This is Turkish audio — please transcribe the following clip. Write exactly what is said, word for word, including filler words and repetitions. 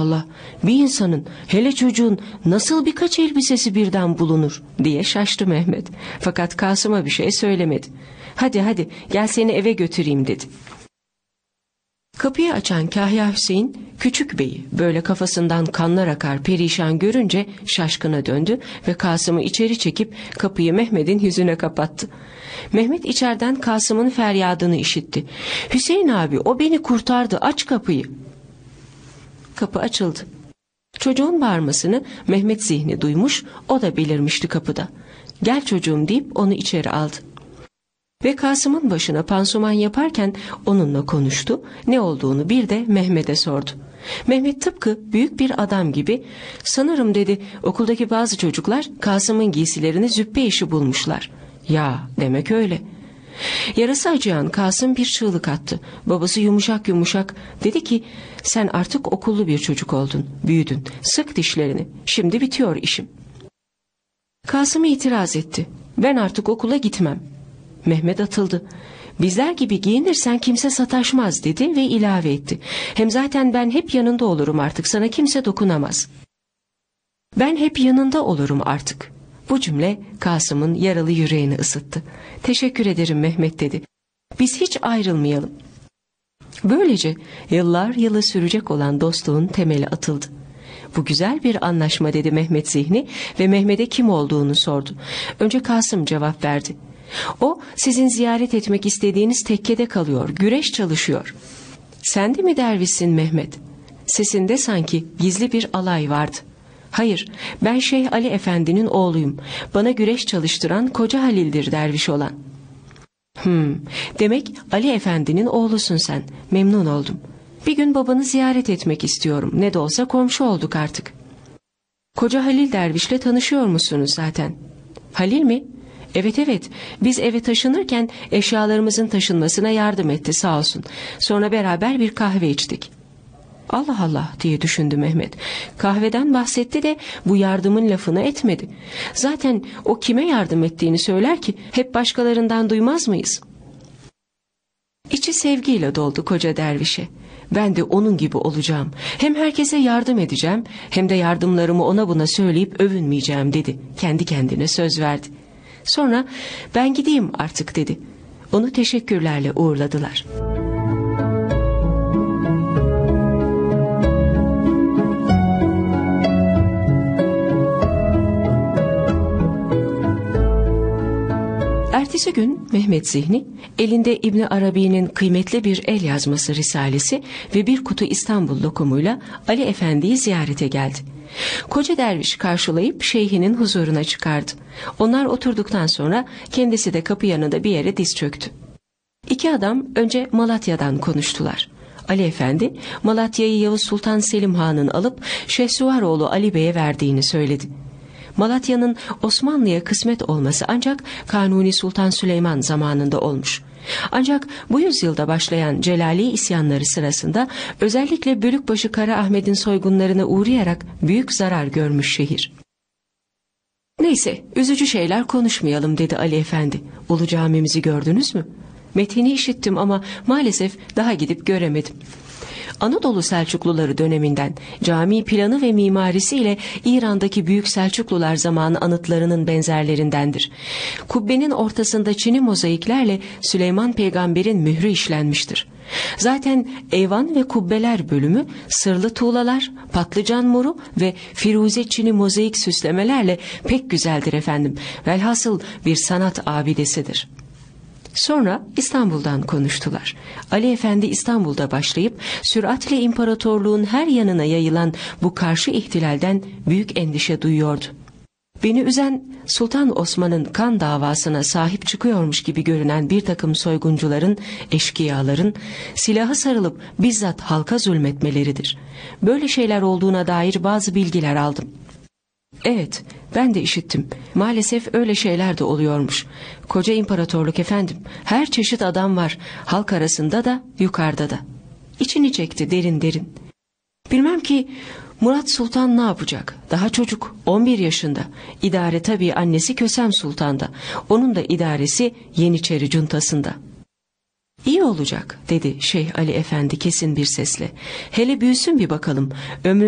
Allah, bir insanın, hele çocuğun nasıl birkaç elbisesi birden bulunur diye şaştı Mehmet. Fakat Kasım'a bir şey söylemedi. Hadi hadi gel seni eve götüreyim dedi. Kapıyı açan Kahya Hüseyin, küçük beyi böyle kafasından kanlar akar perişan görünce şaşkına döndü ve Kasım'ı içeri çekip kapıyı Mehmet'in yüzüne kapattı. Mehmet içeriden Kasım'ın feryadını işitti. Hüseyin abi, o beni kurtardı, aç kapıyı. Kapı açıldı. Çocuğun bağırmasını Mehmet zihni duymuş, o da belirmişti kapıda. Gel çocuğum deyip onu içeri aldı. Ve Kasım'ın başına pansuman yaparken onunla konuştu, ne olduğunu bir de Mehmet'e sordu. Mehmet tıpkı büyük bir adam gibi, sanırım dedi, okuldaki bazı çocuklar Kasım'ın giysilerini züppe işi bulmuşlar. Ya demek öyle. Yarası acıyan Kasım bir çığlık attı. Babası yumuşak yumuşak dedi ki, sen artık okullu bir çocuk oldun, büyüdün, sık dişlerini, şimdi bitiyor işim. Kasım itiraz etti. Ben artık okula gitmem. Mehmet atıldı. Bizler gibi giyinirsen kimse sataşmaz dedi ve ilave etti. Hem zaten ben hep yanında olurum artık, sana kimse dokunamaz. Ben hep yanında olurum artık. Bu cümle Kasım'ın yaralı yüreğini ısıttı. Teşekkür ederim Mehmet dedi. Biz hiç ayrılmayalım. Böylece yıllar yılı sürecek olan dostluğun temeli atıldı. Bu güzel bir anlaşma dedi Mehmet zihni ve Mehmet'e kim olduğunu sordu. Önce Kasım cevap verdi. O sizin ziyaret etmek istediğiniz tekkede kalıyor, güreş çalışıyor. Sen de mi dervişsin Mehmet? Sesinde sanki gizli bir alay vardı. Hayır, ben Şeyh Ali Efendi'nin oğluyum. Bana güreş çalıştıran Koca Halil'dir derviş olan. Hmm, demek Ali Efendi'nin oğlusun sen. Memnun oldum. Bir gün babanı ziyaret etmek istiyorum. Ne de olsa komşu olduk artık. Koca Halil dervişle tanışıyor musunuz zaten? Halil mi? Evet evet, biz eve taşınırken eşyalarımızın taşınmasına yardım etti sağ olsun. Sonra beraber bir kahve içtik. Allah Allah diye düşündü Mehmet. Kahveden bahsetti de bu yardımın lafını etmedi. Zaten o kime yardım ettiğini söyler ki hep başkalarından duymaz mıyız? İçi sevgiyle doldu koca dervişe. Ben de onun gibi olacağım. Hem herkese yardım edeceğim, hem de yardımlarımı ona buna söyleyip övünmeyeceğim dedi. Kendi kendine söz verdi. Sonra ben gideyim artık dedi. Onu teşekkürlerle uğurladılar. Ertesi gün Mehmet zihni elinde İbn Arabi'nin kıymetli bir el yazması risalesi ve bir kutu İstanbul lokumuyla Ali Efendi'yi ziyarete geldi. Koca derviş karşılayıp şeyhinin huzuruna çıkardı. Onlar oturduktan sonra kendisi de kapı yanında bir yere diz çöktü. İki adam önce Malatya'dan konuştular. Ali Efendi Malatya'yı Yavuz Sultan Selim Han'ın alıp Şehsuvaroğlu Ali Bey'e verdiğini söyledi. Malatya'nın Osmanlı'ya kısmet olması ancak Kanuni Sultan Süleyman zamanında olmuş. Ancak bu yüzyılda başlayan Celali isyanları sırasında özellikle Bölükbaşı Kara Ahmet'in soygunlarına uğrayarak büyük zarar görmüş şehir. Neyse, üzücü şeyler konuşmayalım dedi Ali Efendi. Ulu Camimizi gördünüz mü? Metini işittim ama maalesef daha gidip göremedim. Anadolu Selçukluları döneminden cami planı ve mimarisiyle İran'daki Büyük Selçuklular zamanı anıtlarının benzerlerindendir. Kubbenin ortasında çini mozaiklerle Süleyman Peygamber'in mührü işlenmiştir. Zaten eyvan ve kubbeler bölümü sırlı tuğlalar, patlıcan moru ve firuze çini mozaik süslemelerle pek güzeldir efendim. Velhasıl bir sanat abidesidir. Sonra İstanbul'dan konuştular. Ali Efendi İstanbul'da başlayıp süratle imparatorluğun her yanına yayılan bu karşı ihtilalden büyük endişe duyuyordu. Beni üzen Sultan Osman'ın kan davasına sahip çıkıyormuş gibi görünen bir takım soyguncuların, eşkıyaların silahı sarılıp bizzat halka zulmetmeleridir. Böyle şeyler olduğuna dair bazı bilgiler aldım. Evet, ben de işittim. Maalesef öyle şeyler de oluyormuş. Koca imparatorluk efendim. Her çeşit adam var. Halk arasında da, yukarıda da. İçini çekti derin derin. Bilmem ki Murat Sultan ne yapacak? Daha çocuk, on bir yaşında. İdare tabii annesi Kösem Sultan'da. Onun da idaresi Yeniçeri cuntasında. İyi olacak dedi Şeyh Ali Efendi kesin bir sesle. Hele büyüsün bir bakalım. Ömrü